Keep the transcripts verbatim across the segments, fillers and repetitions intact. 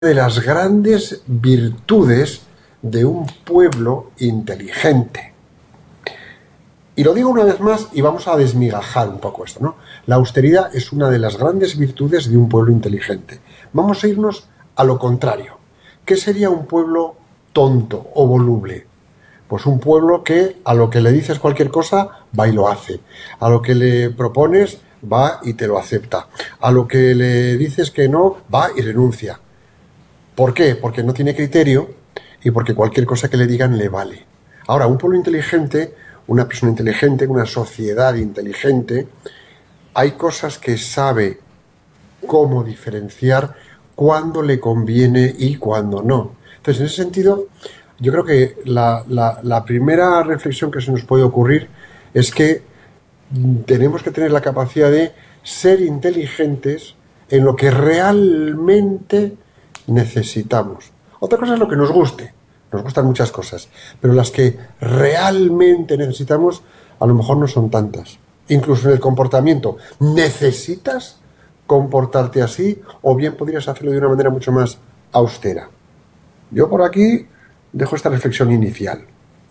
de las grandes virtudes de un pueblo inteligente. Y lo digo una vez más y vamos a desmigajar un poco esto, ¿no? La austeridad es una de las grandes virtudes de un pueblo inteligente. Vamos a irnos a lo contrario. ¿Qué sería un pueblo tonto o voluble? Pues un pueblo que a lo que le dices cualquier cosa va y lo hace. A lo que le propones va y te lo acepta. A lo que le dices que no, va y renuncia. ¿Por qué? Porque no tiene criterio y porque cualquier cosa que le digan le vale. Ahora, un pueblo inteligente, una persona inteligente, una sociedad inteligente, hay cosas que sabe cómo diferenciar cuándo le conviene y cuándo no. Entonces, en ese sentido, yo creo que la, la, la primera reflexión que se nos puede ocurrir es que tenemos que tener la capacidad de ser inteligentes en lo que realmente necesitamos. Otra cosa es lo que nos guste. Nos gustan muchas cosas, pero las que realmente necesitamos a lo mejor no son tantas. Incluso en el comportamiento. ¿Necesitas comportarte así o bien podrías hacerlo de una manera mucho más austera? Yo por aquí dejo esta reflexión inicial.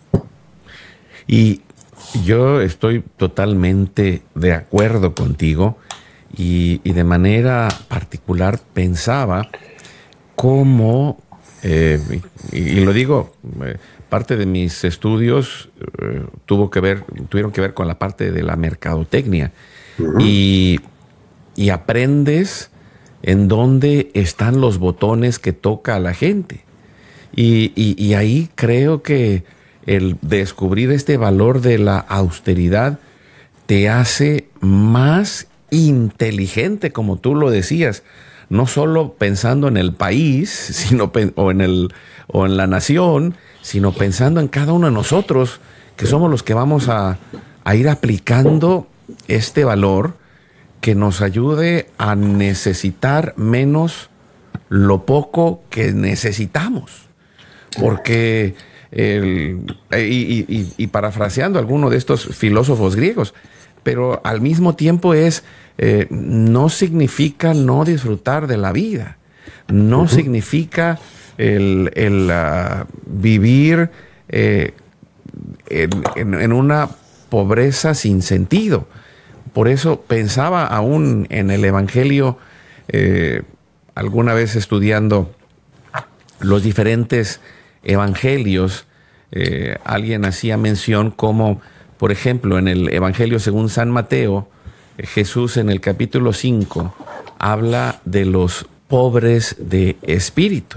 Y yo estoy totalmente de acuerdo contigo y, y de manera particular pensaba cómo, eh, y, y lo digo, eh, parte de mis estudios eh, tuvo que ver, tuvieron que ver con la parte de la mercadotecnia. Uh-huh. y, y aprendes en dónde están los botones que toca a la gente. Y, y, y ahí creo que el descubrir este valor de la austeridad te hace más inteligente, como tú lo decías, no solo pensando en el país, sino o en el o en la nación, sino pensando en cada uno de nosotros, que somos los que vamos a, a ir aplicando este valor que nos ayude a necesitar menos lo poco que necesitamos. Porque, el, y, y, y parafraseando a alguno de estos filósofos griegos, pero al mismo tiempo es, eh, no significa no disfrutar de la vida, no uh-huh. significa el, el uh, vivir eh, en, en, en una pobreza sin sentido. Por eso pensaba aún en el Evangelio, eh, alguna vez estudiando los diferentes evangelios, eh, alguien hacía mención como, por ejemplo, en el Evangelio según San Mateo, eh, Jesús en el capítulo cinco habla de los pobres de espíritu.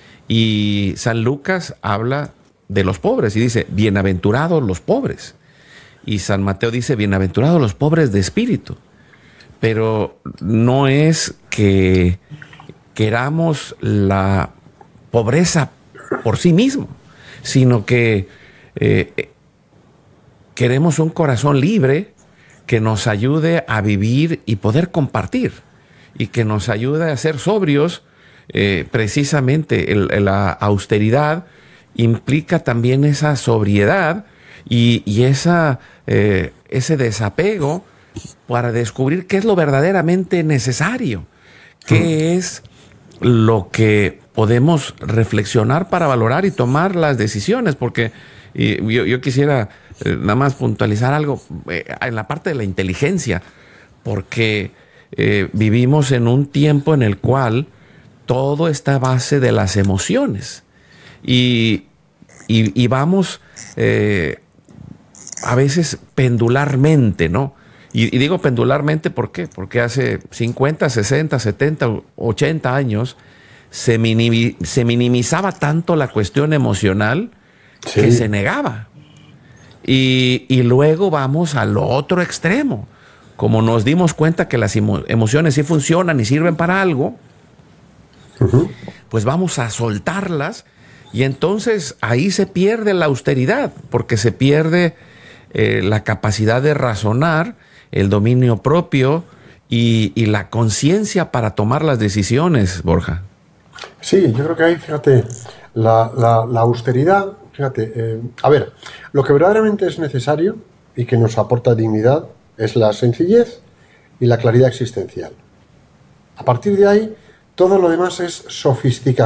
Y San Lucas habla de los pobres y dice, bienaventurados los pobres. Y San Mateo dice, bienaventurados los pobres de espíritu. Pero no es que queramos la pobreza por sí mismo, sino que eh, queremos un corazón libre que nos ayude a vivir y poder compartir, y que nos ayude a ser sobrios. Eh, precisamente el, la austeridad implica también esa sobriedad y, y esa, eh, ese desapego para descubrir qué es lo verdaderamente necesario, qué es lo que podemos reflexionar para valorar y tomar las decisiones, porque y yo, yo quisiera eh, nada más puntualizar algo eh, en la parte de la inteligencia, porque eh, vivimos en un tiempo en el cual todo está a base de las emociones y, y, y vamos eh, a veces pendularmente, ¿no? Y, y digo pendularmente, ¿por qué? Porque hace cincuenta, sesenta, setenta, ochenta años se, minimi, se minimizaba tanto la cuestión emocional sí. que se negaba. Y, y luego vamos al otro extremo. Como nos dimos cuenta que las emo, emociones sí funcionan y sirven para algo, uh-huh. pues vamos a soltarlas y entonces ahí se pierde la austeridad, porque se pierde eh, la capacidad de razonar, el dominio propio y, y la conciencia para tomar las decisiones, Borja. Sí, yo creo que ahí, fíjate, la, la, la austeridad, fíjate, eh, a ver, lo que verdaderamente es necesario y que nos aporta dignidad es la sencillez y la claridad existencial. A partir de ahí, Todo lo demás es sofisticación.